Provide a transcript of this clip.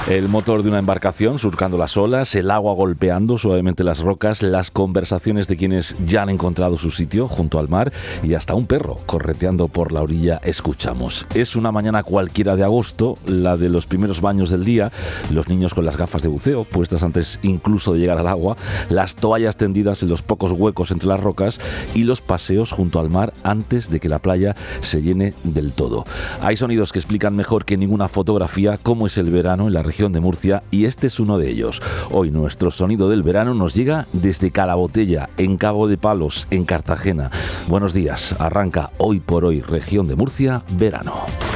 El motor de una embarcación surcando las olas, el agua golpeando suavemente las rocas, las conversaciones de quienes ya han encontrado su sitio junto al mar y hasta un perro correteando por la orilla escuchamos. Es una mañana cualquiera de agosto, la de los primeros baños del día, los niños con las gafas de buceo puestas antes incluso de llegar al agua, las toallas tendidas en los pocos huecos entre las rocas y los paseos junto al mar antes de que la playa se llene del todo. Hay sonidos que explican mejor que ninguna fotografía cómo es el verano en la región de Murcia y este es uno de ellos. Hoy nuestro sonido del verano nos llega desde Calabotella, en Cabo de Palos, en Cartagena. Buenos días, arranca Hoy por Hoy, región de Murcia, verano.